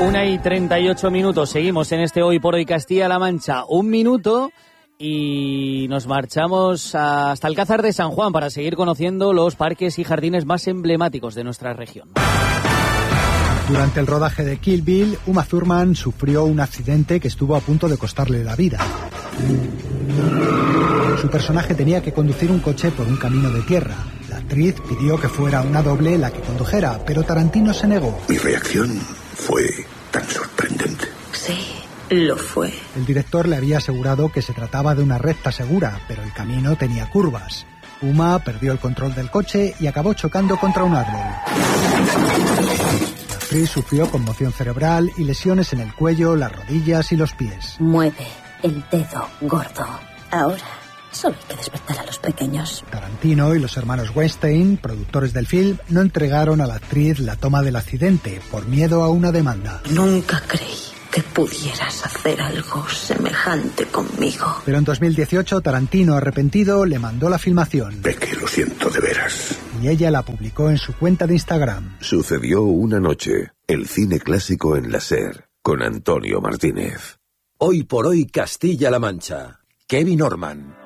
1:38. Seguimos en este Hoy por Hoy Castilla-La Mancha. 1 minuto y nos marchamos hasta Alcázar de San Juan para seguir conociendo los parques y jardines más emblemáticos de nuestra región. Durante el rodaje de Kill Bill, Uma Thurman sufrió un accidente que estuvo a punto de costarle la vida. Su personaje tenía que conducir un coche por un camino de tierra. La actriz pidió que fuera una doble la que condujera, pero Tarantino se negó. Mi reacción fue tan sorprendente. Sí, lo fue. El director le había asegurado que se trataba de una recta segura, pero el camino tenía curvas. Uma perdió el control del coche y acabó chocando contra un árbol. La actriz sufrió conmoción cerebral y lesiones en el cuello, las rodillas y los pies. Mueve el dedo gordo. Ahora solo hay que despertar a los pequeños. Tarantino y los hermanos Weinstein, productores del film, no entregaron a la actriz la toma del accidente por miedo a una demanda. Nunca creí que pudieras hacer algo semejante conmigo. Pero en 2018, Tarantino, arrepentido, le mandó la filmación. Peque, lo siento de veras. Y ella la publicó en su cuenta de Instagram. Sucedió una noche. El cine clásico en la SER, con Antonio Martínez. Hoy por Hoy Castilla-La Mancha. Kevin Orman.